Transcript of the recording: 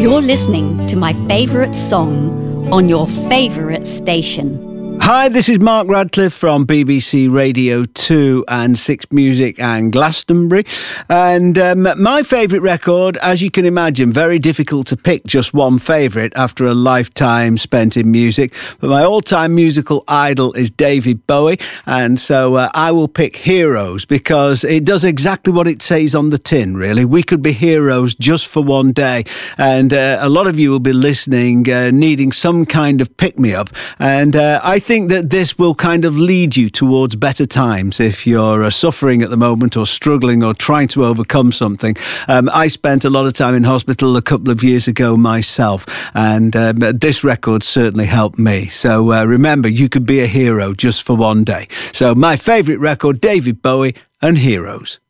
You're listening to my favourite song on your favourite station. Hi, this is Mark Radcliffe from BBC Radio 2 and 6 Music and Glastonbury. And my favourite record, as you can imagine, very difficult to pick just one favourite after a lifetime spent in music. But my all-time musical idol is David Bowie. And so I will pick Heroes because it does exactly what it says on the tin, really. We could be heroes just for one day. And a lot of you will be listening, needing some kind of pick-me-up. And I think that this will kind of lead you towards better times if you're suffering at the moment or struggling or trying to overcome something. I spent a lot of time in hospital a couple of years ago myself, and this record certainly helped me. So remember, you could be a hero just for one day. So my favourite record, David Bowie and Heroes.